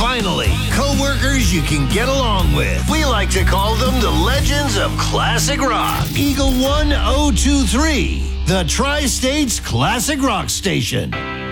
finally, co-workers you can get along with. We like to call them the legends of classic rock. Eagle 1023, the Tri-States Classic Rock Station.